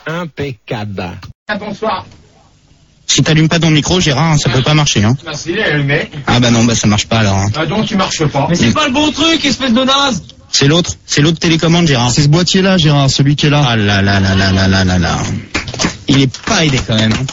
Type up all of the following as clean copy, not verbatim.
Impeccable. Bonsoir. Si t'allumes pas ton micro, Gérard, ça peut pas marcher, hein. Merci, il est allumé. Ah bah non, bah ça marche pas alors. Hein. Ah donc il marche pas. Mais c'est pas le bon truc, espèce de naze. C'est l'autre télécommande, Gérard. C'est ce boîtier-là, Gérard, celui qui est là. Ah là là là là là là là là. Il est pas aidé quand même. Hein.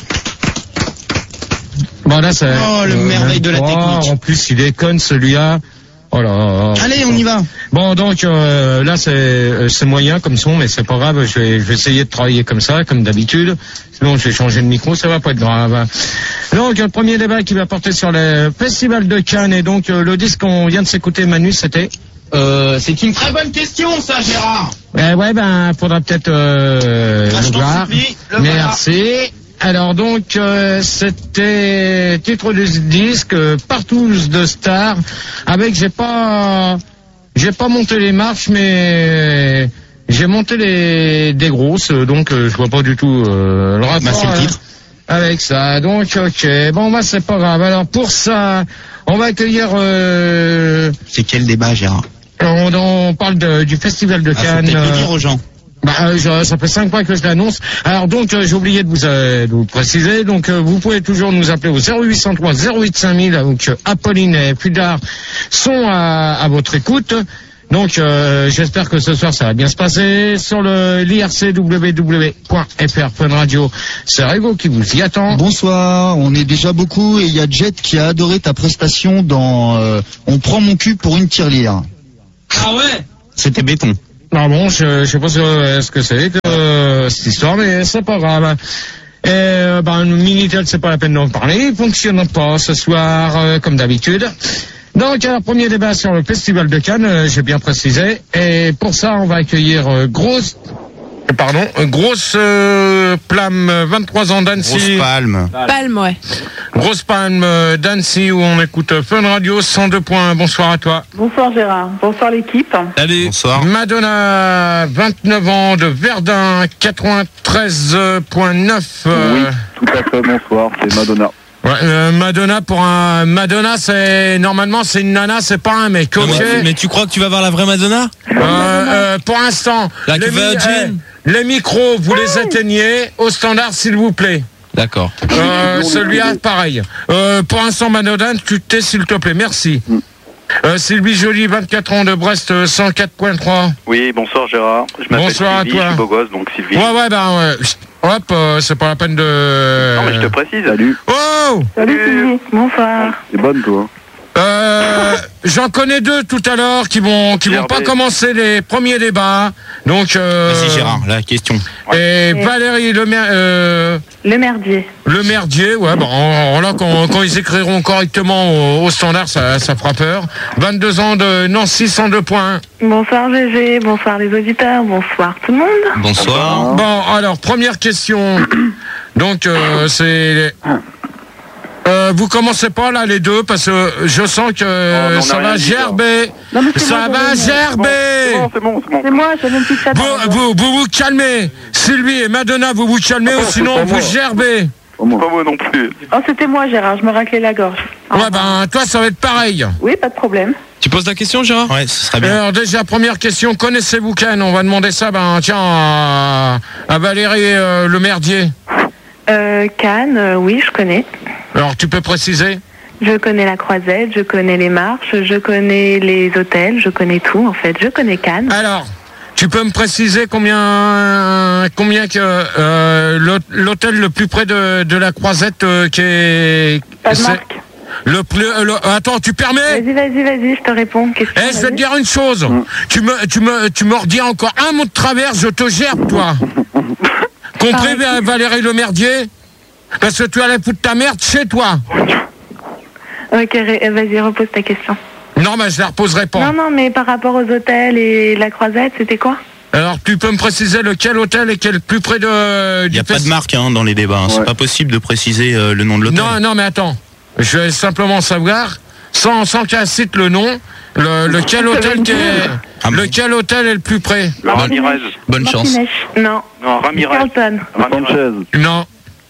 Bon là c'est. Oh le merveille de la technique. En plus il déconne celui-là. Oh là. Allez, on y va. Bon donc là c'est moyen comme son, mais c'est pas grave. Je vais essayer de travailler comme ça, comme d'habitude. Sinon je vais changer de micro, ça va pas être grave. Donc le premier débat qui va porter sur le Festival de Cannes et donc le disque qu'on vient de s'écouter, Manu, c'était. C'est une très bonne question, ça, Gérard. Ouais, ben, faudra peut-être le voir. Merci. Alors donc, c'était titre du disque Partouze de Star. Avec, j'ai pas monté les marches, mais j'ai monté des grosses. Donc, je vois pas du tout le rapport. Bah, c'est le titre. Avec ça. Donc, ok. Bon, bah, c'est pas grave. Alors, pour ça, on va accueillir. C'est quel débat, Gérard? On parle du Festival de Cannes. Faut peut-être le dire aux gens. Ça fait 5 mois que je l'annonce. Alors donc, j'ai oublié de vous préciser. Donc, vous pouvez toujours nous appeler au 0803 08 5000. Donc, Apolline et Fudard sont à votre écoute. Donc, j'espère que ce soir, ça va bien se passer. Sur l'IRC www.fr Fun Radio, c'est Régo qui vous y attend. Bonsoir, on est déjà beaucoup et il y a Jet qui a adoré ta prestation dans On prend mon cul pour une tirelire. Ah ouais? C'était béton. Non bon, je sais pas ce que c'est que cette histoire, mais c'est pas grave. Et le Minitel, c'est pas la peine d'en parler. Il fonctionne pas ce soir comme d'habitude. Donc, alors, premier débat sur le Festival de Cannes, j'ai bien précisé. Et pour ça, on va accueillir Grosse Plame, 23 ans d'Annecy. Grosse palme. Palme, ouais. Grosse Palme d'Annecy, où on écoute Fun Radio 102 points. Bonsoir à toi. Bonsoir Gérard, bonsoir l'équipe. Salut. Bonsoir. Madonna, 29 ans de Verdun, 93.9. Oui, tout à fait, bonsoir, c'est Madonna. Ouais, Madonna, c'est normalement c'est une nana, c'est pas un mec. Ok. Mais tu crois que tu vas voir la vraie Madonna? Pour l'instant, les micros, vous les éteignez au standard, s'il vous plaît. D'accord. Celui-là, pareil. Pour l'instant, Madonna, tu t'es, s'il te plaît. Merci. Sylvie Joly, 24 ans de Brest, 104.3. Oui, bonsoir Gérard. Je m'appelle Bonsoir Sylvie, à toi. je suis beau gosse, donc Sylvie. Ouais. Hop, c'est pas la peine de... Non, mais je te précise. Salut. Oh! Salut Sylvie, bonsoir. C'est bonne, toi. J'en connais deux tout à l'heure qui vont pas commencer les premiers débats. Donc Vas-y Gérard, la question. Et Valérie Le Merdier. Le Merdier, ouais, bon, là quand ils écriront correctement au standard, ça fera peur. 22 ans de Nancy, 102 points. Bonsoir GG, bonsoir les auditeurs, bonsoir tout le monde. Bonsoir. Bon, alors première question. Donc c'est vous commencez pas là les deux parce que je sens que ça va gerber. Ça va gerber. C'est bon. C'est moi, j'ai même plus de chat. Vous calmez. Sylvie et Madonna, vous calmez ou sinon vous gerbez. Pas moi non plus. Oh, c'était moi Gérard, je me raclais la gorge. Ouais, toi ça va être pareil. Oui, pas de problème. Tu poses la question, Gérard? Ouais, ce serait bien. Alors déjà, première question, connaissez-vous Cannes? On va demander ça, à Valérie Le Merdier. Cannes, oui, je connais. Alors, tu peux préciser? Je connais la Croisette, je connais les marches, je connais les hôtels, je connais tout en fait. Je connais Cannes. Alors, tu peux me préciser combien que l'hôtel le plus près de la Croisette qui est... Pas de marque. Attends, tu permets? Vas-y, je te réponds. Je vais te dire une chose. Tu me redis encore un mot de travers, je te gerbe, toi. Compris, Valérie Le Merdier? Parce que tu allais foutre ta merde chez toi. Ok, vas-y, repose ta question. Non, mais je la reposerai pas. Non, mais par rapport aux hôtels et la Croisette, c'était quoi? Alors, tu peux me préciser lequel hôtel est le plus près de... Il n'y a pas de marque dans les débats. C'est pas possible de préciser le nom de l'hôtel. Non, mais attends. Je vais simplement savoir, sans qu'elle cite le nom, lequel hôtel lequel hôtel est le plus près. Le Ramirez. Bonne chance. Non. Non, Ramirez. Carlton. Sanchez. Non.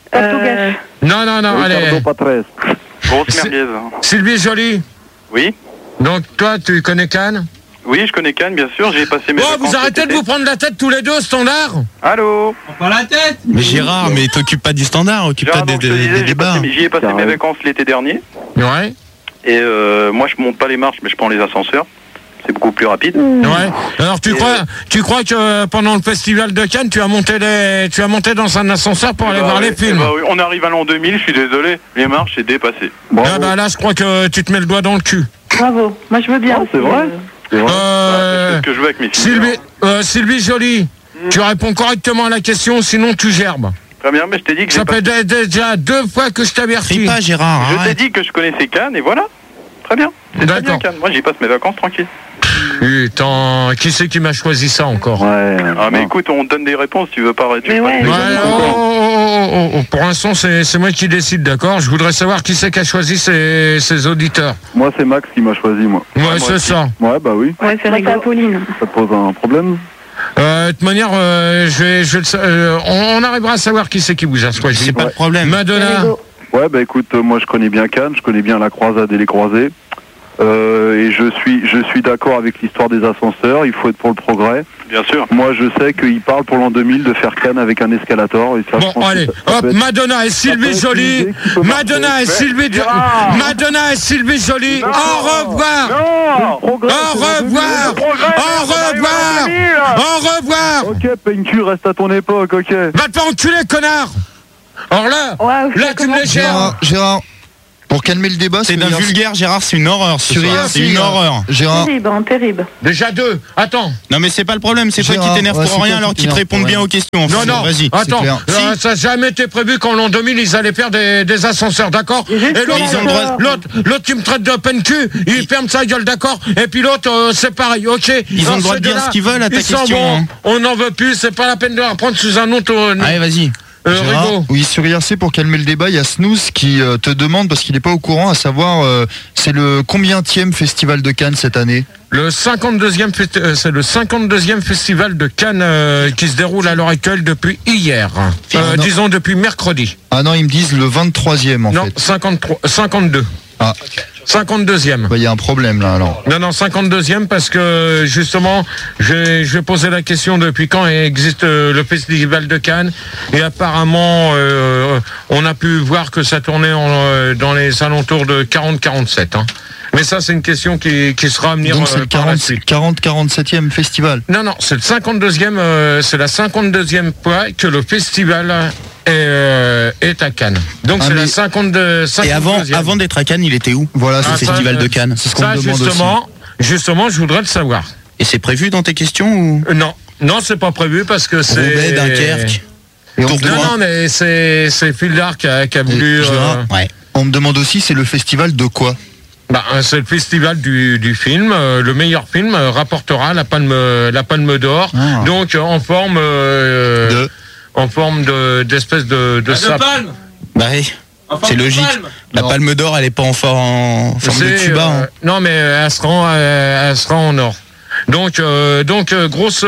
Non, allez. Grosse Merdier. Sylvie Joly. Oui. Donc, toi, tu connais Cannes? Oui, je connais Cannes, bien sûr. J'ai passé mes vacances. Vous arrêtez cet de été. vous prendre la tête tous les deux, standard. Allô. Pas la tête. Mais Gérard, mais t'occupe pas du standard, occupe Gérard, pas donc, des je te disais, débats. j'y ai passé mes vacances l'été dernier. Ouais. Et moi, je monte pas les marches, mais je prends les ascenseurs. C'est beaucoup plus rapide. Ouais. Alors tu crois que pendant le festival de Cannes, tu as monté dans un ascenseur pour aller voir les films. Oui. On arrive à l'an 2000, je suis désolé. Les marches, c'est dépassé. Ah bah là, je crois que tu te mets le doigt dans le cul. Bravo. Moi, je veux bien. C'est vrai. C'est ce que je veux avec mes films. Sylvie Joly, tu réponds correctement à la question, sinon tu gerbes. Très bien, mais je t'ai dit que Ça fait déjà 2 fois que je t'avertis. Crie pas, Gérard. Je t'ai arrête. dit que je connaissais Cannes, et voilà. Très bien. C'est très bien, D'accord. Cannes. Moi, j'y passe mes vacances tranquille. Putain, qui c'est qui m'a choisi ça encore? Ouais. Ah, mais écoute, on te donne des réponses, tu veux pas... Mais ouais. Pour l'instant, c'est moi qui décide, d'accord? Je voudrais savoir qui c'est qui a choisi ces auditeurs. Moi, c'est Max qui m'a choisi, moi. Ouais, c'est ça. Ouais, bah oui. Ouais, c'est rigolo. Pauline. Ça te pose un problème? De toute manière, on arrivera à savoir qui c'est qui vous a choisi. C'est pas de problème. Madonna. Ouais, bah écoute, moi je connais bien Cannes, je connais bien la croisade et les croisés. Et je suis d'accord avec l'histoire des ascenseurs, il faut être pour le progrès. Bien sûr. Moi je sais qu'il parle pour l'an 2000 de faire Cannes avec un escalator. Et ça, je Bon, pense allez, que ça hop, peut être- Madonna et Sylvie Joly. Madonna et Sylvie Joly. Au revoir. Non, Au revoir. Au revoir. Au revoir. Ok, PNQ, reste à ton époque, ok. Va te faire enculer, connard. Or là, là tu me les gères. Gérard, pour calmer le débat, C'est d'un vulgaire, Gérard, c'est une horreur. ce Sur soir. IRC, C'est une horreur. Gérard, Terrible. Déjà 2. Attends. Non, mais c'est pas le problème, c'est toi qui Gérard, t'énerves ouais, pour c'est rien toi alors qui qu'ils te t'énerves répondent pour bien rien. aux questions. Non, non, Vas-y. attends, clair. ça n'a jamais été prévu qu'en l'an 2000, ils allaient faire des ascenseurs, d'accord? Et ils ont le droit- l'autre qui me traite de peine cul, il ferme sa gueule, d'accord? Et puis l'autre, c'est pareil, ok? Ils ont le droit de dire ce qu'ils veulent à ta ils sont question, bons, hein. on n'en veut plus, c'est pas la peine de la prendre sous un autre Allez, vas-y. Gérard, Rigaud. oui, sur IRC, pour calmer le débat, il y a Snooze qui te demande, parce qu'il n'est pas au courant, à savoir, c'est le combienième festival de Cannes cette année? C'est le 52e festival de Cannes qui se déroule à l'heure actuelle depuis hier. non. Disons depuis mercredi. Ah non, ils me disent le 23e en Non, fait. 52. Ah, 52e. bah il y a un problème là alors. Non, 52e parce que justement, je vais poser la question depuis quand existe le Festival de Cannes et apparemment on a pu voir que ça tournait dans les alentours de 40-47. Hein. Mais ça, c'est une question qui sera à venir Donc c'est le par la suite. 47e festival. Non, c'est le 52e, c'est la 52e fois que le festival est à Cannes. Donc Ah, c'est mais- la 52e. Et avant d'être à Cannes, il était où? Voilà, Le c'est festival de Cannes. c'est ce qu'on Ça, me demande justement, je voudrais le savoir. Et c'est prévu dans tes questions ou? Non, c'est pas prévu parce que c'est... Roubaix, Dunkerque. Et on, me Tour de demande, Non, mais c'est Fildar qui a voulu... Gérard, Ouais. on me demande aussi, c'est le festival de quoi? c'est le festival du film. Le meilleur film rapportera la palme d'or. Ah. Donc en forme d'espèce de sape. palme. Bah oui. C'est logique. La Non. palme d'or, elle est pas en forme de C'est, tuba. Hein. Non, mais elle sera en or. Donc grosse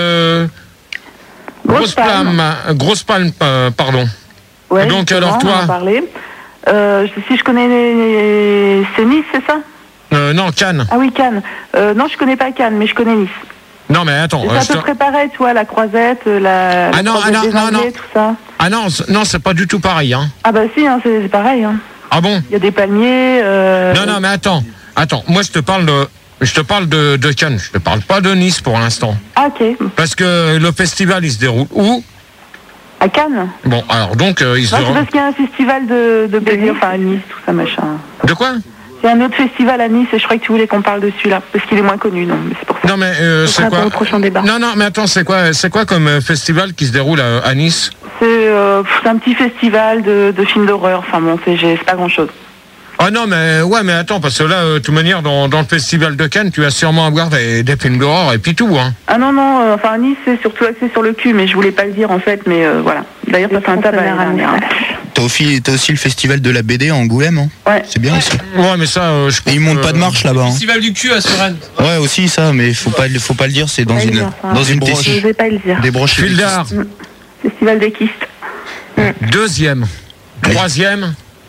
palme, pardon. Ouais, Donc, justement, alors, toi on en parlait. Si je connais c'est Nice, c'est ça? Non, Cannes. Ah oui, Cannes. Non, je connais pas Cannes, mais je connais Nice. Non, mais attends. C'est à peu près pareil, tu vois, la croisette, la Ah non, croisette des Anglais, tout ça. Ah non, c'est pas du tout pareil, hein. Ah bah si, hein, c'est pareil. Hein. Ah bon? Il y a des palmiers. Non, mais attends. Moi, je te parle de Cannes. Je te parle pas de Nice pour l'instant. Ah, ok. Parce que le festival, il se déroule où? À Cannes. Bon, alors donc, il se Non, c'est déroule... parce qu'il y a un festival de plaisir, enfin à Nice, tout ça, machin. De quoi? Il y a un autre festival à Nice et je crois que tu voulais qu'on parle de celui-là, parce qu'il est moins connu, non, mais c'est pour ça. Non, mais Ce c'est sera pour quoi? le prochain débat. Non, mais attends, c'est quoi comme festival qui se déroule à Nice? C'est un petit festival de films d'horreur, enfin bon, c'est pas grand-chose. Ah non, mais attends, parce que là, de toute manière, dans le festival de Cannes, tu vas sûrement avoir des films d'horreur et puis tout, hein. Ah non, enfin à Nice, c'est surtout axé sur le cul, mais je voulais pas le dire en fait, mais voilà. D'ailleurs, ça fait un tabac l'année dernière. T'as aussi le festival de la BD à Angoulême. Hein. Ouais. C'est bien aussi. Ouais, mais ça, je pense Et ils montent pas de marche là-bas. Hein. Festival du cul à Suresnes. Ouais, aussi ça, mais faut pas le dire, c'est dans Ouais, une bien, ça. dans une Des broches. Je tessie. vais pas le dire. Des broches. Fildar, Festival des kystes. deuxième, troisième,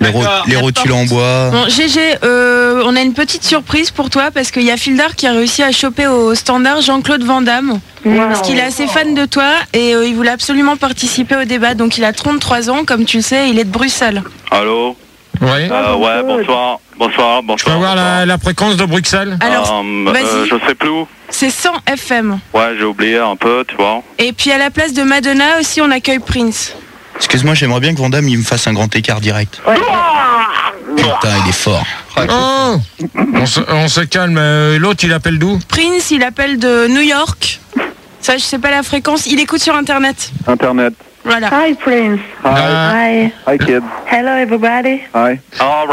Les rotules en bois. Bon, GG, on a une petite surprise pour toi parce qu'il y a Fildar qui a réussi à choper au standard Jean-Claude Van Damme. Parce qu'il est assez fan de toi et il voulait absolument participer au débat. Donc il a 33 ans, comme tu le sais, il est de Bruxelles. Allô? Oui. Ouais, bonsoir. Je peux avoir la fréquence de Bruxelles? Alors, vas-y. Je sais plus où. C'est 100 FM. Ouais, j'ai oublié un peu, tu vois. Et puis à la place de Madonna aussi, on accueille Prince. Excuse-moi, j'aimerais bien que Van Damme il me fasse un grand écart direct. Ouais. Putain, il est fort. Oh, on se calme. L'autre, il appelle d'où? Prince, il appelle de New York. Ça, je sais pas la fréquence. Il écoute sur Internet. Internet. Voilà. Hi, Prince. Hi. Hi, kid. Hello, everybody. Hi. Oh,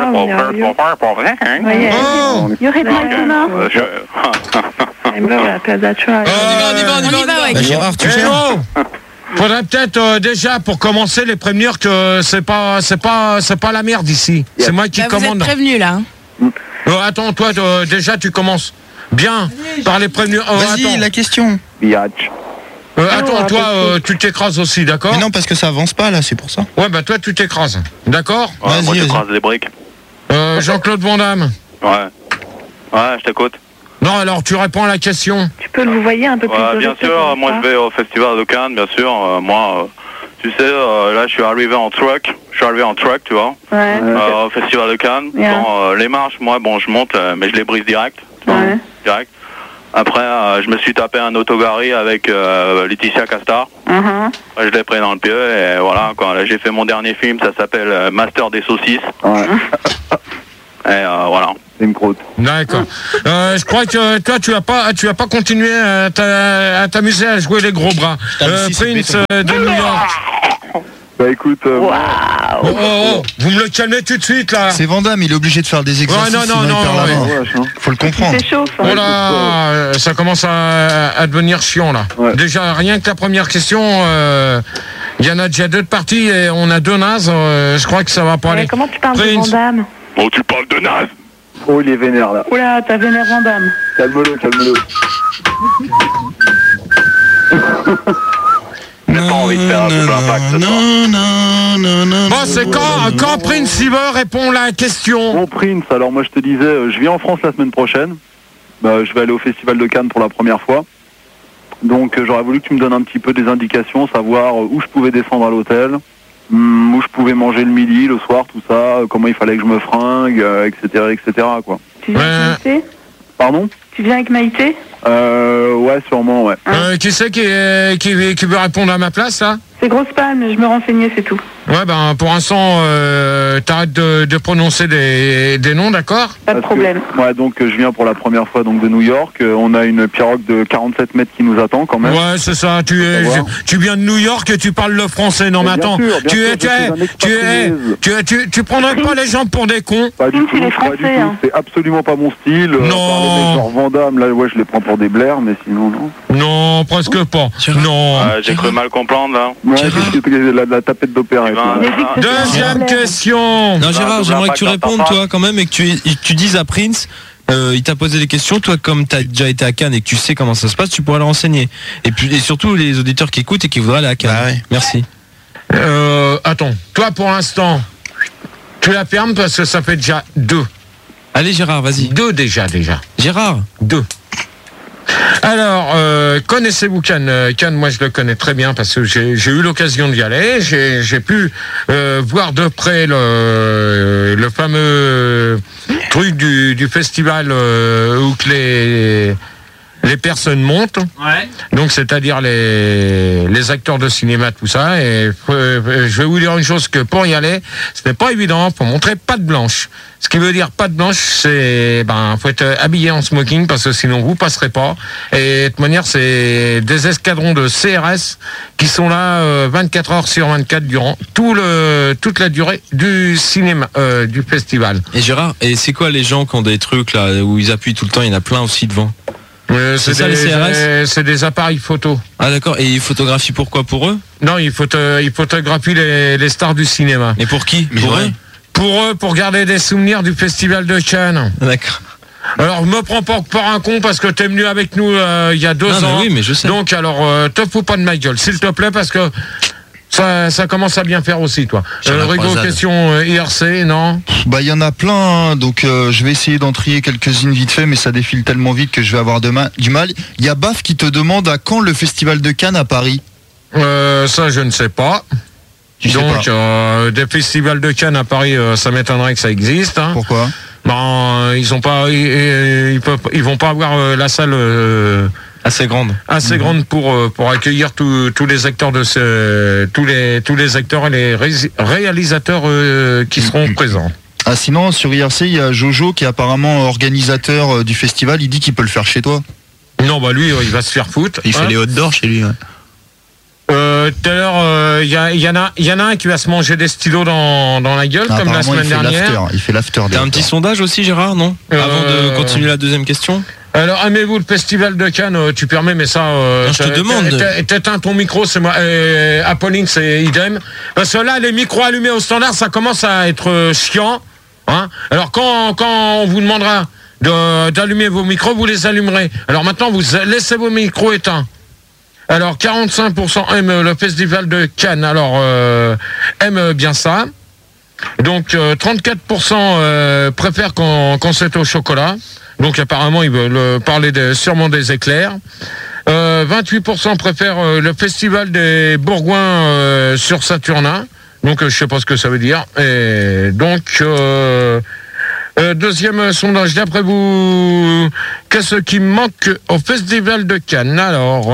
yeah. Oh. You read my dinner? I'm very happy that you are. On y va, ouais. Bah, Gérard, tu Eh sais. oh, faudrait peut-être déjà pour commencer les prévenir que c'est pas la merde ici. C'est moi qui Bah, vous êtes commande. prévenus là. Attends, toi déjà tu commences bien par les prévenus. Vas-y, Attends. la question. Biatch. Attends, toi tu t'écrases aussi, d'accord? Mais non, parce que ça avance pas là, c'est pour ça. Ouais, bah toi tu t'écrases, d'accord? Ouais, moi, Vas-y, j'écrase les briques. Jean-Claude Van Damme. Ouais. Ouais, je t'écoute. Non, alors tu réponds à la question. Tu peux le voyer un peu plus Ouais, de bien respect, sûr, comme moi ça. je vais au festival de Cannes, bien sûr. Moi, tu sais, là je suis arrivé en truck. Je suis arrivé en truck, tu vois. Ouais. Au festival de Cannes. Yeah. Bon, les marches, moi, bon, je monte, mais je les brise direct. Tu vois, Ouais. direct. Après, je me suis tapé un autogari avec Laetitia Casta. Mhm. Je l'ai pris dans le pied et voilà, quoi. Là, j'ai fait mon dernier film, ça s'appelle Master des saucisses. Ouais. Et voilà. C'est une croûte. D'accord. Je crois que toi tu vas pas continuer à t'amuser à jouer les gros bras. Prince de New York. Bah écoute, Vous me le calmez tout de suite là. C'est Van Damme, il est obligé de faire des exercices. Ouais, non, sinon il perd la main. Faut le comprendre. C'est chaud, ça. Oh là, ça commence à devenir chiant là. Ouais. Déjà rien que la première question, il y en a déjà deux de parties et on a deux nazes. Je crois que ça va pas Mais aller. comment tu parles de Prince. Van Damme? Oh, tu parles de naze. Oh, il est vénère là. Oula, t'as vénère Van Damme. Calme-le, calme-le. J'ai pas envie de faire un double impact ce soir. Bon, c'est quand Prince il veut répondre à la question. Bon Prince, alors moi je te disais, je viens en France la semaine prochaine. Je vais aller au Festival de Cannes pour la première fois. Donc j'aurais voulu que tu me donnes un petit peu des indications, savoir où je pouvais descendre à l'hôtel, où je pouvais manger le midi, le soir, tout ça, comment il fallait que je me fringue, etc. quoi. Tu viens avec Maïté? Pardon? Tu viens avec Maïté? Ouais, sûrement, ouais. Qui c'est qui veut répondre à ma place là? C'est Grosse Palme, je me renseignais, c'est tout. Ouais, ben pour l'instant, t'arrêtes de prononcer des noms, d'accord? Pas de problème. Ouais, donc je viens pour la première fois donc de New York. On a une pirogue de 47 mètres qui nous attend quand même. Ouais, c'est ça. Tu viens de New York et tu parles le français. Non, mais attends. Tu prendrais pas les gens pour des cons? Pas du tout, Français, pas du tout. hein. C'est absolument pas mon style. Non. Par les mecs genre Van Damme, là, ouais, je les prends pour des blairs, mais sinon, non. Non, presque pas. Non. J'ai cru mal comprendre, là. Ouais, c'est la tapette d'opéra. Deuxième question. Non, Gérard, double j'aimerais que impact tu dans ta répondes, phrase. toi, quand même, et que tu dises à Prince, il t'a posé des questions, toi, comme t'as déjà été à Cannes et que tu sais comment ça se passe, tu pourras le renseigner. Et surtout, les auditeurs qui écoutent et qui voudraient aller à Cannes. Bah ouais. Merci. Attends. Toi, pour l'instant, tu la fermes parce que ça fait déjà deux. Allez, Gérard, vas-y. Deux déjà. Gérard. Deux. Alors, connaissez-vous Cannes? Cannes, moi je le connais très bien parce que j'ai eu l'occasion d'y aller. J'ai pu voir de près le fameux truc du festival où que les personnes montent. Ouais. Donc, c'est-à-dire les acteurs de cinéma, tout ça. Et je vais vous dire une chose, que pour y aller, ce n'est pas évident. Faut montrer patte blanche. Ce qui veut dire patte blanche, c'est faut être habillé en smoking parce que sinon vous passerez pas. Et de toute manière, c'est des escadrons de CRS qui sont là 24 heures sur 24 durant toute la durée du cinéma, du festival. Et Gérard, et c'est quoi les gens qui ont des trucs là où ils appuient tout le temps? Il y en a plein aussi devant. C'est ça, les CRS? C'est des appareils photo. Ah d'accord, et ils photographient pourquoi? Pour eux? Non, ils photographient les stars du cinéma. Mais pour qui? Mais Pour ouais. eux? Pour eux, pour garder des souvenirs du festival de Cannes. D'accord. Alors, me prends pas pour un con parce que t'es venu avec nous il y a 2 Non, mais ans. oui, mais je sais. Donc, alors, te fous pas de ma gueule, s'il te plaît, parce que Ça commence à bien faire aussi, toi. Rigo, croisade. question IRC, non? Bah, il y en a plein, hein, donc je vais essayer d'en trier quelques-unes vite fait, mais ça défile tellement vite que je vais avoir du mal. Il y a Baf qui te demande à quand le Festival de Cannes à Paris? Ça, je ne sais pas. Tu sais Donc, pas. des festivals de Cannes à Paris, ça m'étonnerait que ça existe. Hein. Pourquoi? Ils ont pas, ils vont pas avoir la salle Assez grande. assez grande pour accueillir tous les acteurs de tous les acteurs et les réalisateurs qui seront présents. Ah, sinon, sur IRC, il y a Jojo qui est apparemment organisateur du festival, il dit qu'il peut le faire chez toi. Non, bah lui, il va se faire foutre. Il fait les hot d'or chez lui. Ouais. Tout à l'heure, il y en a un qui va se manger des stylos dans la gueule, comme la semaine dernière. Il fait l'after. T'as un petit sondage aussi, Gérard, non? Avant de continuer la deuxième question. Alors, aimez-vous le festival de Cannes? Tu permets, mais ça... Non, je te demande. T'éteins ton micro, c'est moi. Apolline, c'est idem. Parce que là, les micros allumés au standard, ça commence à être chiant. Hein. Alors, quand on vous demandera d'allumer vos micros, vous les allumerez. Alors maintenant, vous laissez vos micros éteints. Alors, 45% aiment le festival de Cannes. Alors, aiment bien ça. Donc, 34% préfèrent quand c'est au chocolat. Donc, apparemment, ils veulent parler sûrement des éclairs. 28% préfèrent le festival des Bourgoins sur Saturnin. Donc, je sais pas ce que ça veut dire. Et donc, deuxième sondage, d'après vous, qu'est-ce qui manque au Festival de Cannes? Alors,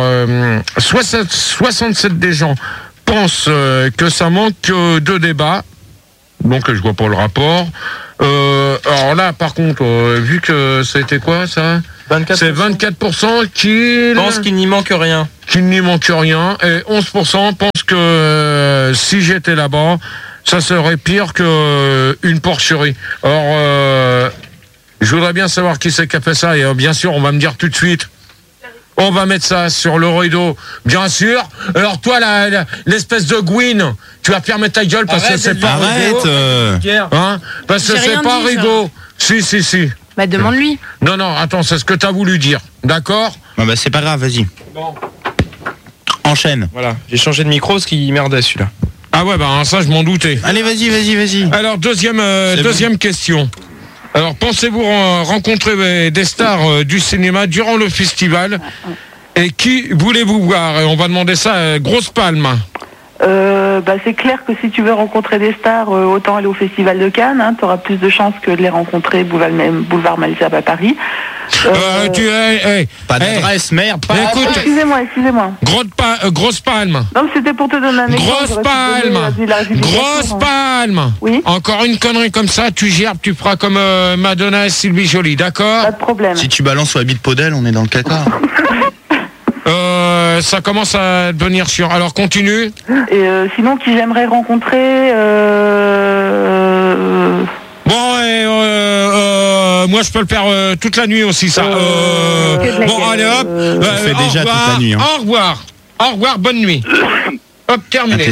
67 des gens pensent que ça manque de débat. Donc, je vois pas le rapport. Alors là, par contre, vu que c'était quoi, ça? 24%. C'est 24% qui pense qu'il n'y manque rien. Qu'il n'y manque rien. Et 11% pensent que si j'étais là-bas, ça serait pire qu'une porcherie. Or, je voudrais bien savoir qui c'est qui a fait ça. Et bien sûr, on va me dire tout de suite, on va mettre ça sur le rideau. Bien sûr. Alors toi, l'espèce de Gwyn, tu vas fermer ta gueule parce que c'est pas Rigaud. Hein, parce que c'est pas Rigaud. Si. Bah demande-lui. Non, attends, c'est ce que t'as voulu dire. D'accord? Ah bah c'est pas grave, vas-y. Bon. Enchaîne. Voilà, j'ai changé de micro parce qu'il merdait celui-là. Ah ouais, bah ça je m'en doutais. Allez, vas-y. Alors deuxième question. Alors pensez-vous rencontrer des stars du cinéma durant le festival? Et qui voulez-vous voir? Et on va demander ça à Grosse Palme. C'est clair que si tu veux rencontrer des stars, autant aller au Festival de Cannes. Hein, tu auras plus de chances que de les rencontrer boulevard Malesherbes à Paris. Pas d'adresse, merde. Pas écoute, excusez-moi. Grosse Palme. Non, c'était pour te donner un exemple. Grosse Palme. Oui. Encore une connerie comme ça, tu gerbes, tu feras comme Madonna et Sylvie Joly, d'accord? Pas de problème. Si tu balances sur la bite Podel, on est dans le caca. Ça commence à devenir chiant. Alors continue. Et sinon, qui j'aimerais rencontrer Bon, moi je peux le faire toute la nuit aussi, ça. Bon, allez hop. Tu fais déjà toute la nuit. Hein. Au revoir, bonne nuit. Hop, terminé.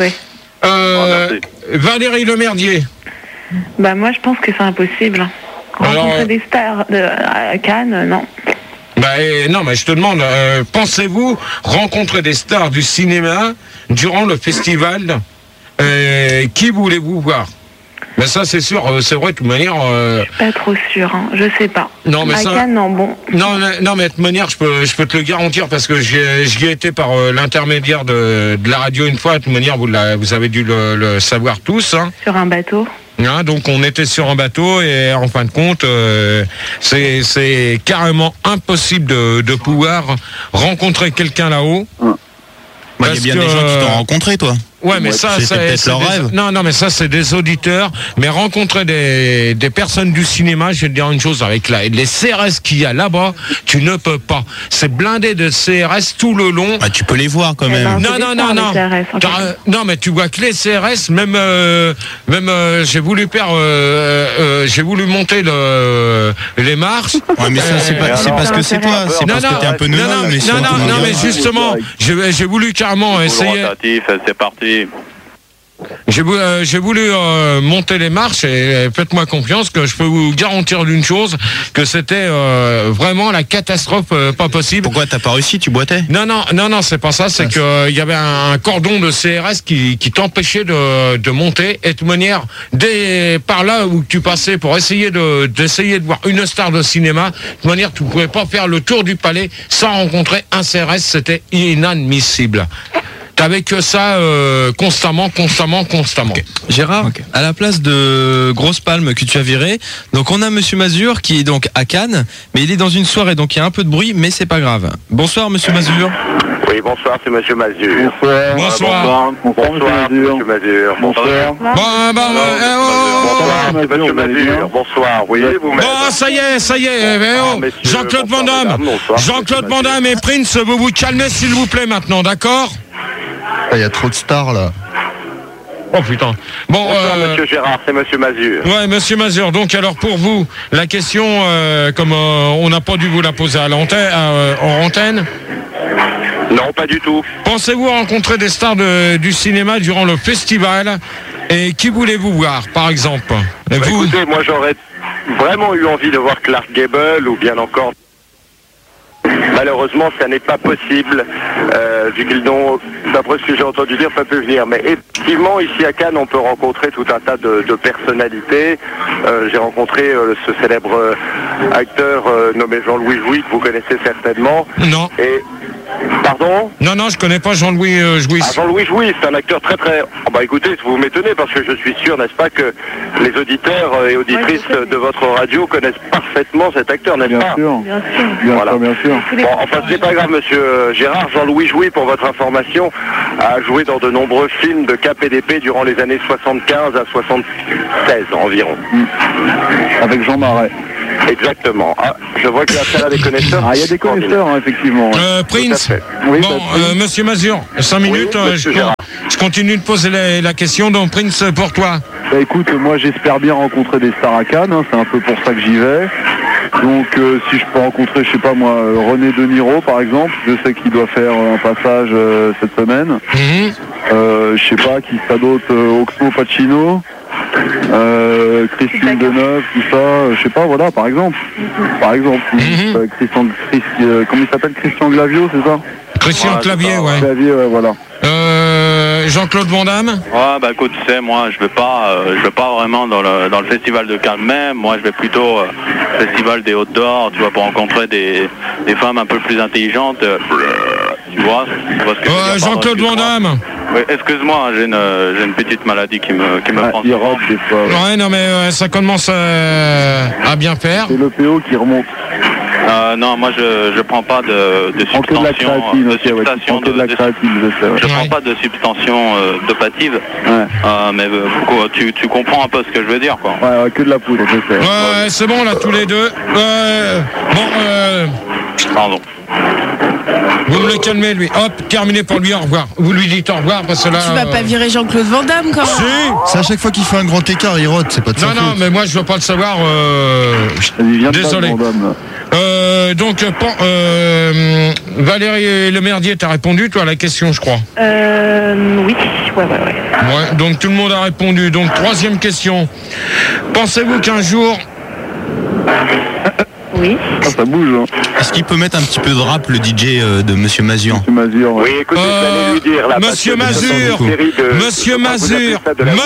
Valérie Lemerdier. Bah moi je pense que c'est impossible. Rencontrer des stars à Cannes, non. Non, mais je te demande, pensez-vous rencontrer des stars du cinéma durant le festival? Qui voulez-vous voir? Mais ça, c'est sûr, c'est vrai, de toute manière... Pas trop sûr, hein. Je sais pas. Non, mais ça... Cannes, non, bon. Non, mais de toute manière, je peux te le garantir, parce que j'y ai été par l'intermédiaire de la radio une fois. De toute manière, vous avez dû le savoir tous. Hein. Sur un bateau. Hein, donc on était sur un bateau et en fin de compte c'est carrément impossible de pouvoir rencontrer quelqu'un là-haut. Il y a bien des gens qui t'ont rencontré, toi. Ouais, mais ça, c'est leur rêve. Non, mais ça, c'est des auditeurs. Mais rencontrer des personnes du cinéma, je vais te dire une chose, avec les CRS qu'il y a là-bas, tu ne peux pas. C'est blindé de CRS tout le long. Ah, tu peux les voir quand même. Non, mais tu vois que les CRS, même j'ai voulu monter les marches. Ouais, mais ça, c'est parce que c'est toi. C'est parce que t'es un peu neuneux. Non, mais justement, j'ai voulu carrément essayer. C'est parti. J'ai voulu monter les marches et faites-moi confiance que je peux vous garantir d'une chose, que c'était vraiment la catastrophe pas possible. Pourquoi t'as pas réussi? Tu boitais? Non, c'est pas ça. C'est que il y avait un cordon de CRS qui t'empêchait de monter. Et de toute manière, par là où tu passais pour essayer de voir une star de cinéma, de toute manière, tu pouvais pas faire le tour du palais sans rencontrer un CRS. C'était inadmissible. T'avais que ça constamment. Okay. Gérard, à la place de Grosse Palme que tu as viré, donc on a Monsieur Mazur qui est donc à Cannes, mais il est dans une soirée, donc il y a un peu de bruit, mais c'est pas grave. Bonsoir Monsieur Mazur. Oui, bonsoir, c'est Monsieur Mazur. Bonsoir. Bonsoir, Monsieur Mazur. Bonsoir. Bonsoir, Monsieur Mazur. Bonsoir. Oui, vous-même. Bon, ça y est. Jean-Claude Van Damme. Jean-Claude Van Damme et Prince, vous vous calmez s'il vous plaît maintenant, d'accord? Il y a trop de stars là. Oh putain. Bon, bonsoir, Monsieur Gérard, c'est Monsieur Mazur. Ouais, Monsieur Mazur. Donc alors pour vous, la question, comme on n'a pas dû vous la poser à l'antenne, en antenne. Non, pas du tout. Pensez-vous rencontrer des stars du cinéma durant le festival? Et qui voulez-vous voir, par exemple? Vous... Écoutez, moi j'aurais vraiment eu envie de voir Clark Gable ou bien encore... Malheureusement, ça n'est pas possible, vu qu'ils n'ont, d'après ce que j'ai entendu dire, pas pu venir. Mais effectivement, ici à Cannes, on peut rencontrer tout un tas de personnalités. J'ai rencontré ce célèbre acteur nommé Jean-Louis Jouy, que vous connaissez certainement. Non. Et... Pardon? Non, je connais pas Jean-Louis Jouy. Jean-Louis Jouy, c'est un acteur très... Oh bah écoutez, vous m'étonnez parce que je suis sûr, n'est-ce pas, que les auditeurs et auditrices de votre radio connaissent parfaitement cet acteur, n'est-ce pas? Bien sûr. Bon, enfin, c'est pas grave, Monsieur Gérard. Jean-Louis Jouy, pour votre information, a joué dans de nombreux films de cap et d'épée durant les années 75 à 76 environ. Avec Jean Marais. Exactement. Ah, je vois qu'il y a affaire à des connaisseurs. Ah, il y a des connaisseurs, hein, effectivement. Prince. Oui, bon, Monsieur Mazur, 5 minutes. Je continue de poser la question. Donc, Prince, pour toi. Bah, écoute, moi j'espère bien rencontrer des stars à Cannes. Hein, c'est un peu pour ça que j'y vais. Donc, si je peux rencontrer, je sais pas moi, René De Niro, par exemple. Je sais qu'il doit faire un passage cette semaine. Je sais pas qui ça d'autre. Oxmo Pacino. Christine Deneuve, tout ça, je sais pas, voilà, par exemple. Comment il s'appelle, Christian Glavio, c'est ça? Christian Clavier, ouais. Clavier, ouais, voilà. Jean-Claude Van Damme. Ouais, bah écoute, tu sais, moi, je vais pas vraiment dans le festival de Cannes même. Moi, je vais plutôt au festival des Hautes d'Or, tu vois, pour rencontrer des femmes un peu plus intelligentes. Tu vois ce que je veux dire, Jean-Claude Van Damme. Oui, excuse-moi, j'ai une petite maladie qui me prend. Il rote des fois. Ouais, non, mais ça commence à bien faire. C'est le PO qui remonte. Non, moi je prends pas de substantion. Je prends pas de substantion dopative. Mais tu comprends un peu ce que je veux dire, quoi. Ouais, que de la poudre, je sais. Ouais, c'est bon là, tous les deux. Pardon. Vous me le calmez, lui. Hop, terminé pour lui, au revoir. Vous lui dites au revoir parce que là... Tu vas pas virer Jean-Claude Van Damme quand même. Si. C'est à chaque fois qu'il fait un grand écart, il rote, c'est pas de sa faute. Non, mais moi je veux pas le savoir. Désolé. Donc, Valérie Lemerdier, t'as répondu, toi, à la question, je crois. Oui, ouais. Ouais, donc tout le monde a répondu. Donc, troisième question. Pensez-vous qu'un jour... Oui. Ah, ça bouge, hein. Est-ce qu'il peut mettre un petit peu de rap, le DJ de Monsieur Mazur? Monsieur Mazur, ouais. Oui, écoutez, j'allais lui dire là. Monsieur Mazur, Monsieur Mazur,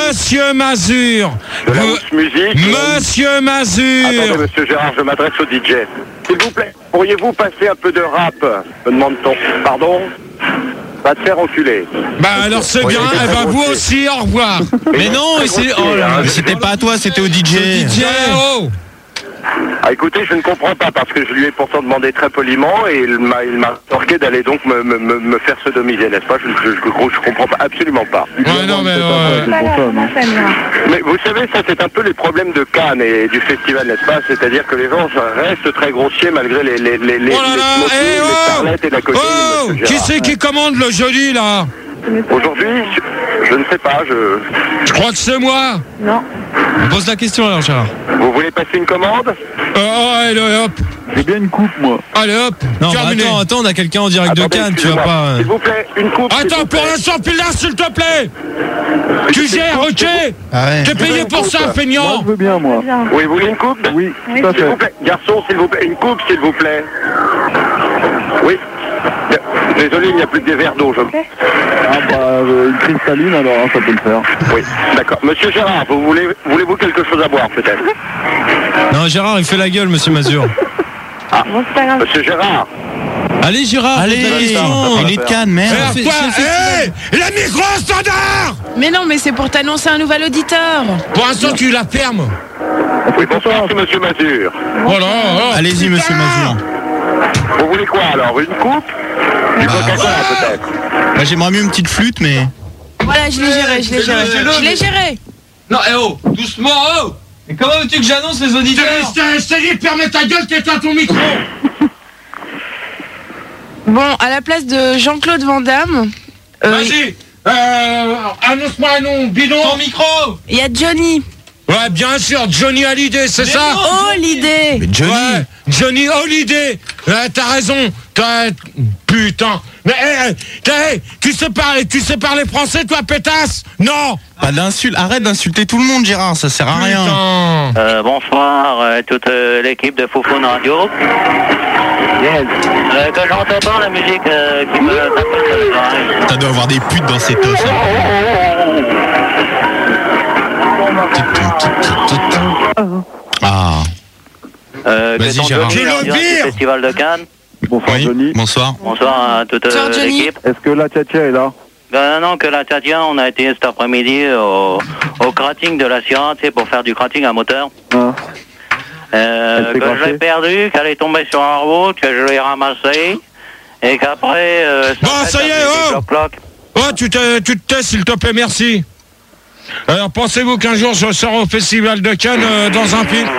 Monsieur Mazur. Attendez, Monsieur Gérard, je m'adresse au DJ. S'il vous plaît, pourriez-vous passer un peu de rap, me demande-t-on. Pardon? Va te faire enculer. Bah alors c'est bien, vous aussi, au revoir. Mais non, c'était pas à toi, c'était au DJ. DJ, oh. Ah, écoutez, je ne comprends pas parce que je lui ai pourtant demandé très poliment et il m'a torqué d'aller donc me faire sodomiser, n'est-ce pas? Je comprends pas, absolument pas. Ouais, non, mais mais vous savez, ça c'est un peu les problèmes de Cannes et du festival, n'est-ce pas? C'est-à-dire que les gens restent très grossiers malgré les starlettes et la cocaïne. Qui c'est qui commande le jeudi là? Aujourd'hui, je ne sais pas, Je crois que c'est moi. Non. On pose la question alors, Gérard. Vous voulez passer une commande? Allez, hop. J'ai bien une coupe, moi. Allez, hop. Non, bah, terminé. attends, on a quelqu'un en direct de Attendez, Cannes, tu vas excusez-moi. pas... S'il vous plaît, une coupe. s'il Attends, vous pour plaît. l'instant, Pilar, s'il te plaît. Tu gères, ok? Ah ouais. T'es payé pour ça, Moi, feignant. je veux bien, moi. Oui, vous voulez une coupe? Oui, tout à S'il vous fait. plaît. Garçon, s'il vous plaît, une coupe, s'il vous plaît. Oui. Désolé, il n'y a plus que des verres d'eau. Ah bah, une cristalline, alors, hein, ça peut le faire. Oui, d'accord. Monsieur Gérard, voulez-vous quelque chose à boire, peut-être? Non, Gérard, il fait la gueule, monsieur Mazur. Bon, c'est pas grave. Monsieur Gérard. Allez, Gérard, pose la question. Il est de Cannes, merde. Eh, toi, la micro standard. Mais non, mais c'est pour t'annoncer un nouvel auditeur. Pour l'instant, tu la fermes. Oui, bonsoir, c'est monsieur Mazur. Voilà. Allez-y, monsieur Mazur. Vous voulez quoi, alors? Une coupe? Du Coca-Cola, peut-être? Bah, j'aimerais mieux une petite flûte, mais... Voilà, je l'ai géré. Je l'ai géré. Non, doucement, Mais comment veux-tu que j'annonce les auditeurs? Je t'ai dit, ferme ta gueule, t'éteins ton micro. Bon, à la place de Jean-Claude Van Damme, Vas-y. Annonce-moi un nom, bidon. Ton micro. il y a Johnny. Ouais, bien sûr, Johnny Hallyday, c'est ça? Oh, l'idée. Mais Johnny... Ouais, Johnny Hallyday. T'as raison. Putain. Mais tu sais parler français, toi, pétasse? Non. Pas d'insulte. Arrête d'insulter tout le monde, Gérard, ça sert à rien. Putain. Bonsoir, toute l'équipe de Foufoune Radio. Que j'entends pas la musique qui me tape sur les oreilles. Ça doit avoir des putes dans ces tosses. Ah. Vas-y, Que Gérard. t'entends J'ai le en direct du pire. Festival de Cannes. Bonsoir, Oui, Johnny. bonsoir. Bonsoir à toute Bonsoir, Johnny. l'équipe. Est-ce que la Tchatia est là? Non, que la Tchatia, on a été cet après-midi au cratting de la Sierra, tu sais, pour faire du cratting à moteur. Hein? Elle s'est Que je l'ai craché. perdu, qu'elle est tombée sur un route, que je l'ai ramassée, et qu'après... Bon, ça y est, oh, tu te tais, s'il te plaît, merci. Alors, pensez-vous qu'un jour je serai au Festival de Cannes dans un film?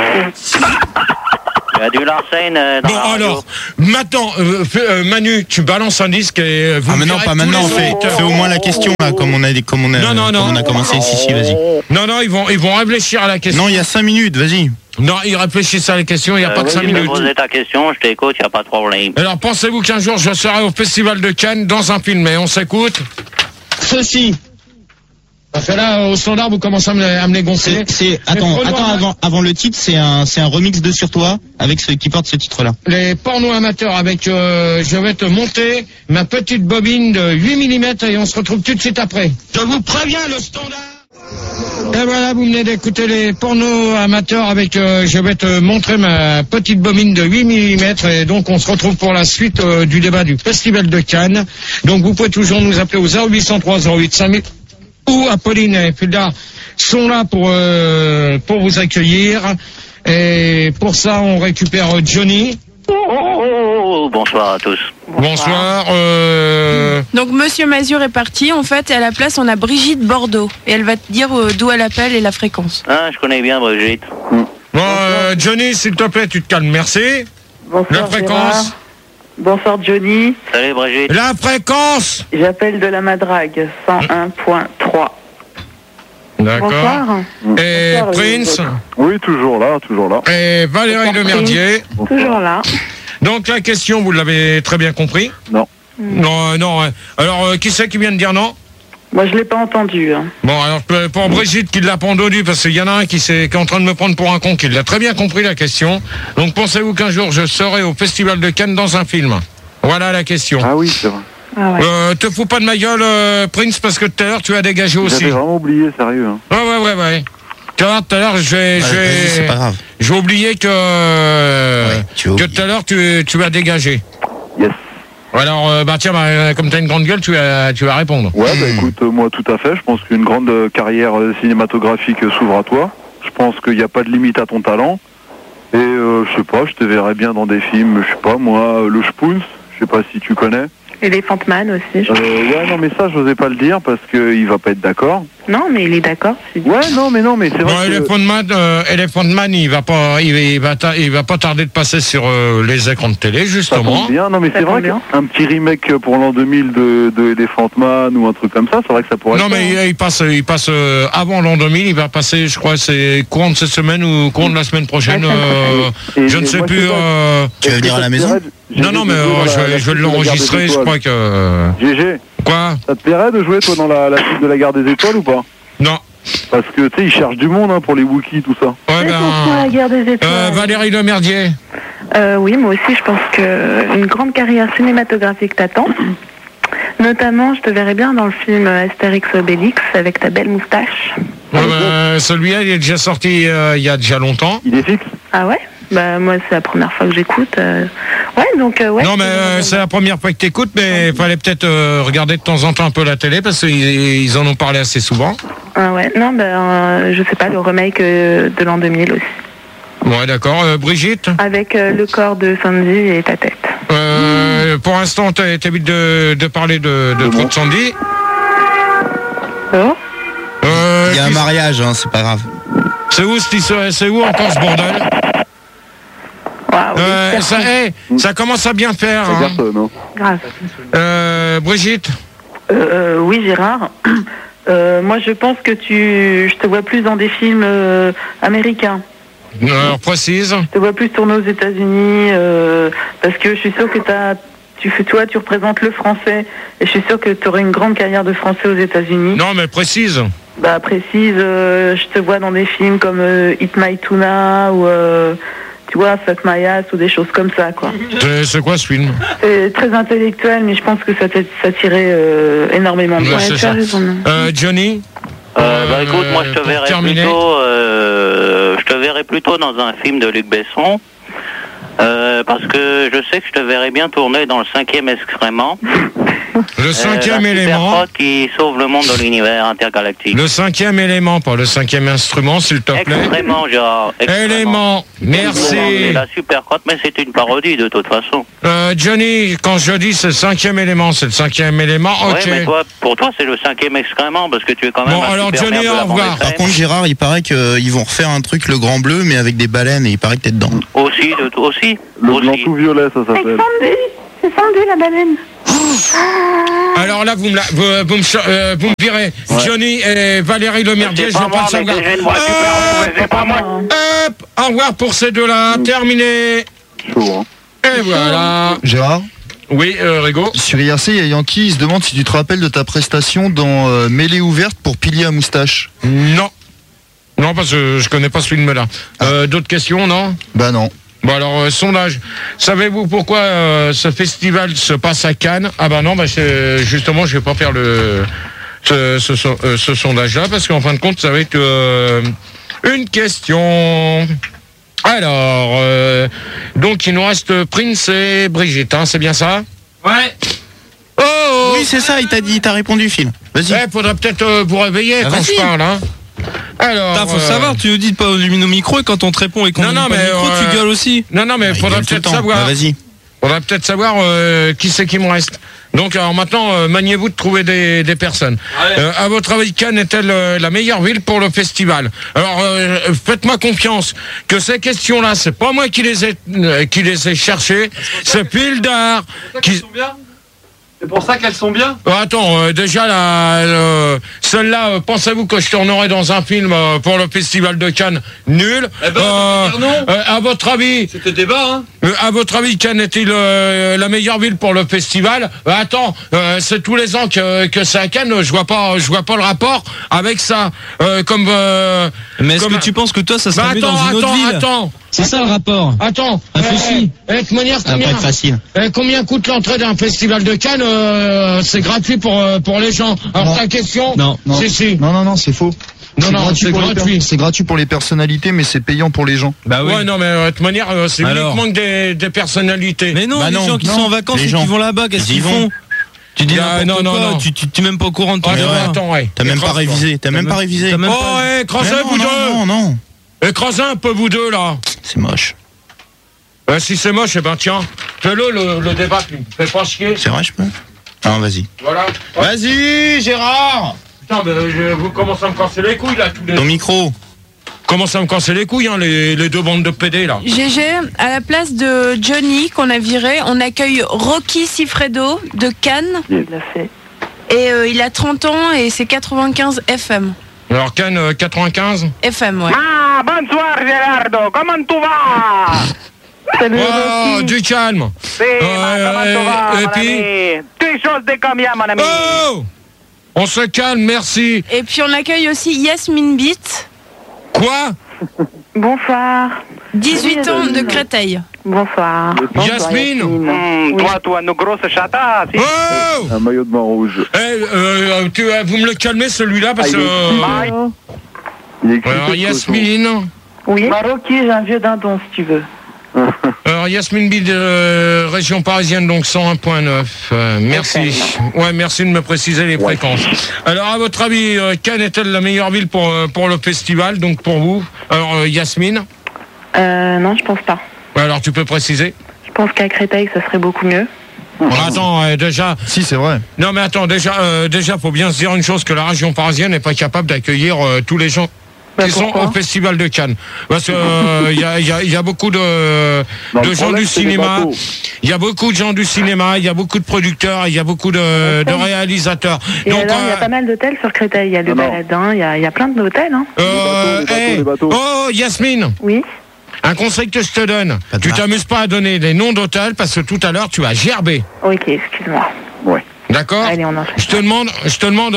Il y a du Larsen dans Bon, la radio. alors, maintenant, Manu, tu balances un disque et vous Ah, mais non, verrez pas tous maintenant, les auditeurs. fais au moins la question, là, comme on a commencé ici, si, vas-y. Non, ils vont réfléchir à la question. Non, il y a 5 minutes, vas-y. Non, ils réfléchissent à la question, il n'y a pas de 5 Tu peux minutes. poser ta question, je t'écoute, il n'y a pas de problème. Alors, pensez-vous qu'un jour je serai au Festival de Cannes dans un film? Et on s'écoute. Ceci. Parce que là, au standard, vous commencez à me les gonfler. Attends, avant le titre, c'est un remix de Sur toi, avec ceux qui portent ce titre-là. Les pornos amateurs avec, je vais te monter ma petite bobine de 8 mm et on se retrouve tout de suite après. Je vous préviens, le standard. Et voilà, vous venez d'écouter les pornos amateurs avec, je vais te montrer ma petite bobine de 8 mm et donc on se retrouve pour la suite du débat du Festival de Cannes. Donc vous pouvez toujours nous appeler au 0803 08 5000 ou Apolline et Fulda sont là pour vous accueillir. Et pour ça, on récupère Johnny. Bonsoir à tous. Bonsoir. Donc Monsieur Mazur est parti. En fait, et à la place, on a Brigitte Bordeaux. Et elle va te dire d'où elle appelle et la fréquence. Ah, je connais bien Brigitte. Bon, Johnny, s'il te plaît, tu te calmes, merci. Bonsoir, La fréquence. Gérard. Bonsoir, Johnny. Salut Brigitte. La fréquence. J'appelle de la Madrague, 101.3. D'accord. Bonsoir. Et Bonsoir, Prince. Oui, toujours là, toujours là. Et Valérie Lemerdier. Toujours là. Donc la question, vous l'avez très bien compris? Non. Non. Alors, qui c'est qui vient de dire non? Moi, je l'ai pas entendu. Hein. Bon, alors pour Brigitte qui l'a pas entendu, parce qu'il y en a un qui est en train de me prendre pour un con, qui l'a très bien compris la question. Donc pensez-vous qu'un jour je serai au Festival de Cannes dans un film? Voilà la question. Ah oui, c'est vrai. Ah ouais. Te fous pas de ma gueule, Prince, parce que tout à l'heure tu as dégagé aussi. J'avais vraiment oublié, sérieux. Hein. Ouais. Tu vois, tout à l'heure, C'est pas grave. j'ai oublié que tu as oublié. tout à l'heure tu as dégagé. Yes. Alors, tiens, comme tu as une grande gueule, tu vas répondre. Ouais, bah écoute, moi tout à fait. Je pense qu'une grande carrière cinématographique s'ouvre à toi. Je pense qu'il n'y a pas de limite à ton talent. Et je sais pas, je te verrais bien dans des films, je sais pas, moi, Le Spoons, je sais pas si tu connais. Elephant Man aussi. Ouais, non, mais ça, j'osais pas le dire parce qu'il va pas être d'accord. Non, mais il est d'accord. Ouais, non, mais c'est vrai. Bon, Elephant Man, il va pas tarder de passer sur les écrans de télé, Ça justement. tombe bien. Non, mais Ça c'est vrai tombe bien. qu'un petit remake pour l'an 2000 de Elephant Man ou un truc comme ça, c'est vrai que ça pourrait. Non, être mais il passe avant l'an 2000, il va passer, je crois, c'est courant de cette semaine ou courant de la semaine prochaine. Je ne sais moi, plus. je sais pas. Tu vas venir à la maison? Non, mais je vais l'enregistrer, je crois que. GG, Quoi? ça te plairait de jouer toi dans la suite de la Guerre des Étoiles ou pas? Non. Parce que tu sais, ils cherchent du monde pour les Wookiees, tout ça. Ouais, Pourquoi la guerre des étoiles Valérie Lemerdier. Oui, moi aussi, je pense qu'une grande carrière cinématographique t'attend. Notamment, je te verrais bien dans le film Astérix Obélix avec ta belle moustache. Celui-là, il est déjà sorti il y a déjà longtemps. Il est fixe? Ah ouais? Bah moi, c'est la première fois que j'écoute. Ouais, donc ouais. Non, mais c'est la première fois que t'écoutes, mais il fallait peut-être regarder de temps en temps un peu la télé parce qu'ils en ont parlé assez souvent. Ah ouais, non, je sais pas, le remake de l'an 2000 aussi. Ouais, d'accord. Brigitte? Avec le corps de Sandy et ta tête. Pour l'instant, t'évites de parler de trop de Sandy. Oh. Il y a un mariage, hein, c'est pas grave. C'est où encore ce bordel? Ça commence à bien faire. Hein. Non. Grave. Brigitte? Oui, Gérard. Moi, je pense que je te vois plus dans des films américains. Alors, précise. Je te vois plus tourner aux États-Unis parce que je suis sûre que tu représentes le français et je suis sûre que tu aurais une grande carrière de français aux États-Unis. Non, mais précise. Bah, précise, je te vois dans des films comme Eat My Tuna ou tu vois, Fuck My Ass ou des choses comme ça, quoi. C'est quoi ce film? C'est très intellectuel, mais je pense que ça tirait énormément de Ouais, c'est ça. Johnny? Bah écoute, moi je te verrais plutôt dans un film de Luc Besson. Parce que je sais que je te verrais bien tourner dans le 5e excrément. Le 5e la élément. super-pote qui sauve le monde de l'univers intergalactique. Le 5e élément, pas le 5e instrument, s'il te plaît. Excrément, Gérard. Élément, merci. C'est la super crotte, mais c'est une parodie de toute façon. Johnny, quand je dis c'est le 5e élément, c'est le 5e élément, ok. Ouais, mais pour toi, c'est le 5e excrément, parce que tu es quand même Bon, un alors super Johnny, nerd de la au bande revoir. Par contre, Gérard, il paraît qu'ils vont refaire un truc, le Grand Bleu, mais avec des baleines, et il paraît que t'es dedans. Aussi. Le blanc tout violet, ça s'appelle. C'est Sandy, la baleine. Alors là, vous me virez. Ouais. Johnny et Valérie Lemerdier, je veux pas le savoir. Hop, au revoir pour ces deux-là, terminé. Chaud, hein. Et voilà. Gérard? Oui, Rigo. Sur IRC, il y a Yankee, il se demande si tu te rappelles de ta prestation dans Mêlée ouverte pour Pilier à moustache. Non. Non, parce que je connais pas ce film-là. D'autres questions, non? Bah non. Bon alors, sondage. Savez-vous pourquoi ce festival se passe à Cannes? Ah bah non, bah justement, je vais pas faire ce sondage-là, parce qu'en fin de compte, ça va être une question. Alors, donc il nous reste Prince et Brigitte, hein, c'est bien ça? Ouais. Oh oui, c'est ça, il t'a répondu, Phil. Vas-y. Faudrait peut-être vous réveiller quand je parle, hein. Alors, faut savoir, tu nous dis de pas allumer nos micros et quand on te répond et qu'on allume pas le micro, tu gueules aussi. Non, mais faudrait peut-être savoir. Vas-y. Faudrait peut-être savoir qui c'est qui me reste. Donc, alors maintenant, maniez-vous de trouver des personnes. À votre avis, Cannes est-elle la meilleure ville pour le festival? Alors, faites-moi confiance que ces questions-là, c'est pas moi qui les ai cherchées, c'est Pildar qui. C'est pour ça qu'elles sont bien. Attends, déjà celle-là, pensez-vous que je tournerai dans un film pour le festival de Cannes? Nul. Eh ben, non. À votre avis, c'était débat, hein. À votre avis, Cannes est-il la meilleure ville pour le festival? Attends, c'est tous les ans que c'est à Cannes. Je vois pas le rapport avec ça. Mais est-ce que tu penses que toi, ça serait mieux dans une autre ville? Attends. C'est ça le rapport. Attends. Réfléchis. Ça va pas être facile. Combien coûte l'entrée d'un festival de Cannes? C'est gratuit pour les gens. Alors ta question? Non. Si. Non, c'est faux. Non, c'est gratuit. C'est gratuit pour les personnalités, mais c'est payant pour les gens. Bah oui. Ouais, non, mais de toute manière, c'est uniquement que des personnalités. Mais non, les gens qui sont en vacances et qui vont là-bas, qu'est-ce qu'ils font? Tu dis non. Tu es même pas au courant de ton attends, ouais. T'as même pas révisé. Oh, écrasez vous deux. Non. Écrasez un peu vous deux là. C'est moche. Si c'est moche, eh ben tiens, fais-le le débat, tu me fais pas chier. C'est vrai, je peux? Non, vas-y. Voilà. Vas-y, Gérard. Putain, vous commencez à me casser les couilles là tous les... Ton micro. Commencez à me casser les couilles, hein, les deux bandes de PD là. GG, à la place de Johnny qu'on a viré, on accueille Rocky Sifredo de Cannes. Il l'a fait. Et il a 30 ans et c'est 95 FM. Alors Cannes 95 FM, ouais. Ah, bonsoir Gerardo, comment tu vas? Salut, Oh, Rocky. du calme. Si, comment tu vas, et mon puis ami? Tu es chose de combien, mon ami? Oh, on se calme, merci. Et puis on accueille aussi Yasmine Beat, Quoi? Bonsoir. 18 ans de Créteil. Bonsoir. Yasmine? Toi, une grosse chata. Si. Oh, Un maillot de bain rouge. vous me le calmez celui-là parce que... Il est écrit Alors quelque Yasmine. Oui. Rocky, j'ai un vieux dindon si tu veux. Alors Yasmine Bid, région parisienne, donc 101.9. Merci. Ouais, merci de me préciser les fréquences. Alors à votre avis, Cannes est-elle la meilleure ville pour le festival, donc pour vous? Alors Yasmine? Non, je pense pas. Alors tu peux préciser? Je pense qu'à Créteil, ça serait beaucoup mieux. Attends, déjà... Si, c'est vrai. Non mais attends, déjà faut bien se dire une chose, que la région parisienne n'est pas capable d'accueillir tous les gens qui sont au Festival de Cannes. Parce que il y a beaucoup de gens du cinéma, il y a beaucoup de gens du cinéma, il y a beaucoup de producteurs, il y a beaucoup de réalisateurs. Et Donc, alors, il y a pas mal d'hôtels sur Créteil. Il y a le Baladin, il y a plein d'hôtels. Hein. les bateaux. Oh, Yasmine. Oui. Un conseil que je te donne, tu t'amuses pas à donner des noms d'hôtels parce que tout à l'heure tu as gerbé. Ok, excuse-moi. Ouais. D'accord? Allez, on enchaîne. Je te demande,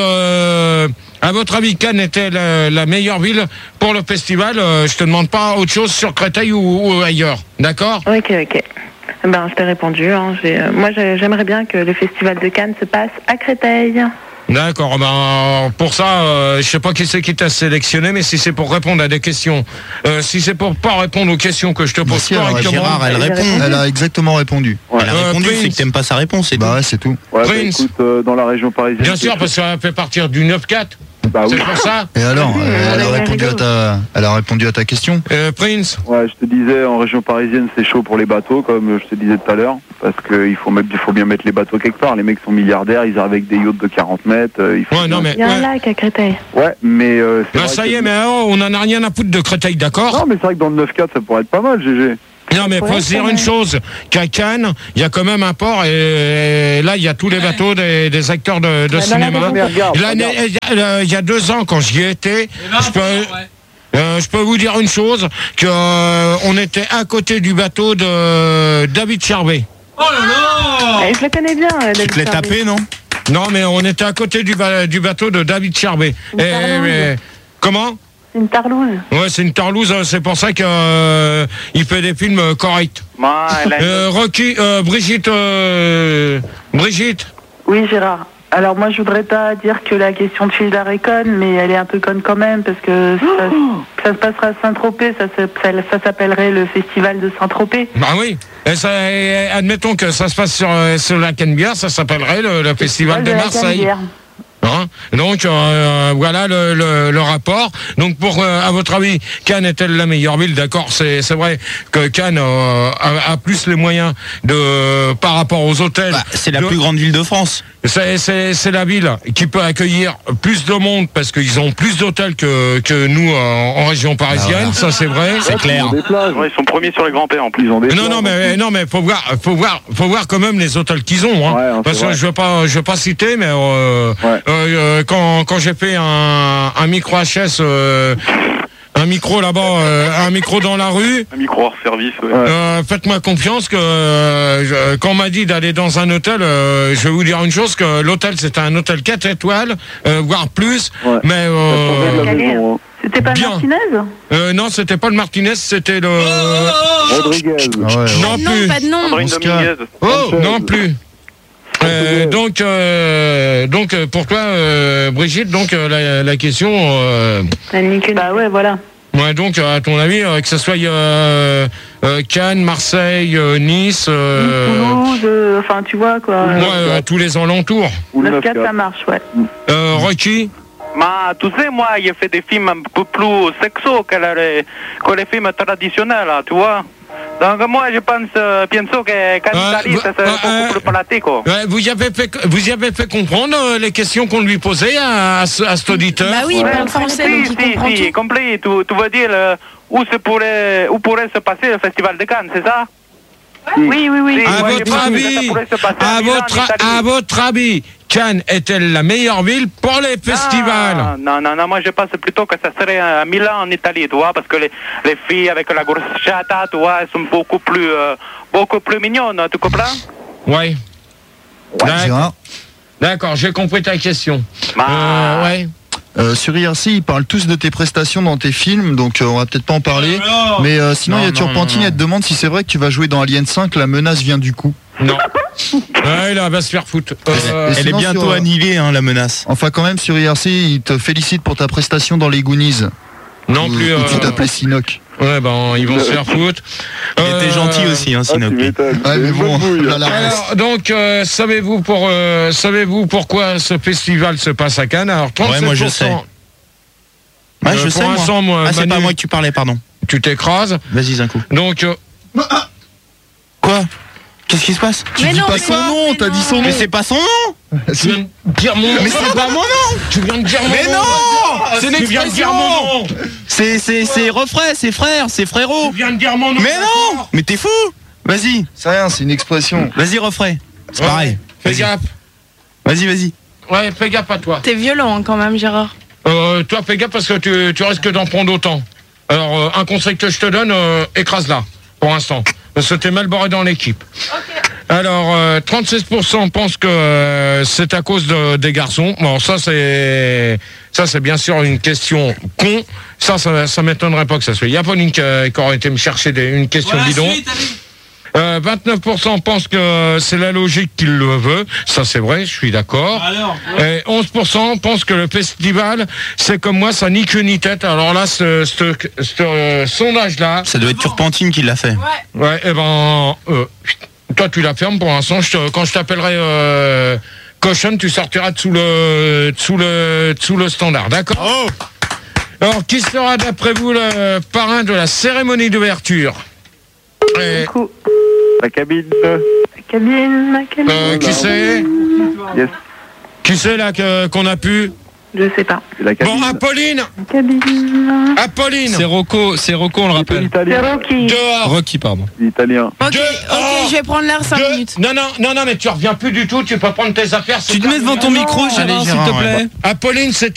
à votre avis, Cannes était la meilleure ville pour le festival. Je te demande pas autre chose sur Créteil ou ailleurs. D'accord? Ok. Ben, je t'ai répondu. Hein. Moi, j'aimerais bien que le festival de Cannes se passe à Créteil. D'accord, ben pour ça, je sais pas qui c'est qui t'a sélectionné, mais si c'est pour répondre à des questions, si c'est pour pas répondre aux questions que je te pose Si, alors, correctement, Gérard, elle répond. Elle a exactement répondu. Elle a répondu, Prince. c'est que t'aimes pas sa réponse. Bah ouais, c'est tout. Ouais, bah, Prince. écoute, dans la région parisienne. bien sûr, parce qu'elle fait partir du 9-4. Bah oui. C'est pour ça. Et alors, elle a on a répondu rigolo. elle a répondu à ta question. Prince. Ouais, je te disais, en région parisienne, c'est chaud pour les bateaux, comme je te disais tout à l'heure, parce qu'il faut bien mettre les bateaux quelque part. Les mecs sont milliardaires, ils arrivent avec des yachts de 40 mètres. Ouais, non, mais. Il y a un Ouais. lac à Créteil. Ouais, mais... Bah, vrai ça que- y est, mais on en a rien à foutre de Créteil, d'accord? Non, mais c'est vrai que dans le 9-4, ça pourrait être pas mal, GG. Non, mais faut Ouais, se dire quand une même. chose, qu'à Cannes, il y a quand même un port, et là, il y a tous les bateaux des acteurs de Bah, dans la cinéma. région. Mais regarde, Il y a 2 ans, quand j'y étais, je peux vous dire une chose, que on était à côté du bateau de David Charbet. Oh là là! Je le connais bien. Tu te l'es tapé, non? Non, mais on était à côté du bateau de David Charbet. Comment? C'est une tarlouse. Ouais, c'est une tarlouse, hein, c'est pour ça qu'il il fait des films corrects. Moi, Rocky, Brigitte, Brigitte. Oui, Gérard. Alors moi, je voudrais pas dire que la question de Fildar est conne, mais elle est un peu conne quand même, parce que ça se passera à Saint-Tropez, ça s'appellerait le festival de Saint-Tropez. Bah oui. Et admettons que ça se passe sur la Canebière, ça s'appellerait le festival de la Marseille. Canebière. Hein, donc voilà le rapport. Donc pour à votre avis, Cannes est-elle la meilleure ville? D'accord, c'est vrai que Cannes a plus les moyens de par rapport aux hôtels. Bah, c'est la plus grande ville de France. C'est la ville qui peut accueillir plus de monde parce qu'ils ont plus d'hôtels que nous en région parisienne. voilà. Ça c'est vrai. C'est clair. Ils ont des plages. Ouais, ils sont premiers sur les grands pères en plus. Ils ont des Non plages. mais faut voir quand même les hôtels qu'ils ont. Hein. Ouais, hein, Parce c'est que vrai. je veux pas citer, mais quand j'ai fait un micro HS, un micro là-bas, un micro dans la rue. Un micro hors service, ouais. Faites-moi confiance que quand on m'a dit d'aller dans un hôtel, je vais vous dire une chose, que l'hôtel c'était un hôtel 4 étoiles, voire plus, Ouais. mais La maison, hein. C'était pas Bien. Martinez? non, c'était pas le Martinez, c'était le Rodriguez. Ah ouais, ouais. non Non, plus. pas de nom. Sandrine Oscar. Dominguez. Oh, Sanchez. non plus. Donc pour toi, Brigitte, donc la question, Bah ouais, voilà. ouais, donc à ton avis, que ce soit Cannes, Marseille, Nice, Toulouse, enfin tu vois quoi. ouais, à tous les alentours. Ou le 9-4, 9-4. ça marche, ouais. Rocky, Ma, tu sais, moi, j'ai fait des films un peu plus sexos que les films traditionnels, là, tu vois. Donc moi je pense, pienso que qu'en Italie ça serait beaucoup plus pratico. Vous y avez fait comprendre les questions qu'on lui posait à cet auditeur? Bah oui, il parle français, donc il comprend tout. Compris. Tu veux dire où pourrait se passer le festival de Cannes, c'est ça? Oui. À votre avis, Cannes est-elle la meilleure ville pour les festivals? Non, moi je pense plutôt que ça serait à Milan en Italie, tu vois, parce que les filles avec la gorschata, tu vois, elles sont beaucoup plus mignonnes, tu comprends? Oui. Gérard. D'accord, j'ai compris ta question. Ouais. Sur IRC, ils parlent tous de tes prestations dans tes films, donc on va peut-être pas en parler. Mais sinon, il y a Turpentine, elle te demande si c'est vrai que tu vas jouer dans Alien 5, la menace vient du coup. Non. Ouais, là, elle va se faire foutre. Elle est bientôt annihilée, hein, la menace. Enfin, quand même, sur IRC, ils te félicitent pour ta prestation dans les Goonies. Non plus. Tu t'appelais Sinoc. Ouais, ben, ils vont se faire foutre. Il était gentil aussi, hein, Sinoc. Ouais, mais bon, alors, donc, savez-vous pourquoi ce festival se passe à Cannes? Alors, 37%. Ouais, moi je sais. Ouais, je sais, moi. Ah, c'est pas moi que tu parlais, pardon. Tu t'écrases. Vas-y, d'un coup. Donc. Quoi? Qu'est-ce qui se passe? Tu dis pas son nom, t'as dit son nom. Mais c'est pas son nom. Tu viens de dire mon nom. Mais c'est pas mon nom. Tu viens de dire mon nom. Mais non. C'est une Tu viens de dire mon nom. C'est refrain, c'est frère, c'est frérot. Tu viens de dire mon nom. Mais non. Mais t'es fou. Vas-y. C'est rien, c'est une expression. Vas-y, refrain. C'est pareil. Fais gaffe. Vas-y. Ouais, fais gaffe à toi. T'es violent hein, quand même, Gérard. Toi, fais gaffe parce que tu risques d'en prendre autant. Alors, un conseil que je te donne, écrase-la, pour l'instant. Parce que t'es mal barré dans l'équipe. Okay. Alors, 36% pensent que c'est à cause des garçons. Bon, ça c'est bien sûr une question con. Ça m'étonnerait pas que ça soit. Il y a pas une qui aurait été me chercher une question bidon. 29% pensent que c'est la logique qui le veut. Ça, c'est vrai, je suis d'accord. Et 11% pensent que le festival, c'est comme moi, ça ni queue ni tête. Alors là, ce sondage-là... Ça doit être Turpentine qui l'a fait. Ouais, et ben... toi, tu la fermes pour l'instant. Quand je t'appellerai cochonne, tu sortiras sous le standard, d'accord? Oh. Alors, qui sera, d'après vous, le parrain de la cérémonie d'ouverture? La cabine. Qui c'est? Yes. Qui c'est là qu'on a pu? Je sais pas. Bon, Apolline. Apolline. C'est Rocco, on le rappelle. C'est Rocky. Dehors. Rocky, pardon. L'italien. Ok, je vais prendre l'air 5 minutes. Non, mais tu reviens plus du tout, tu peux prendre tes affaires. Tu te mets devant ton micro, Gérard, s'il te plaît. Apolline, c'est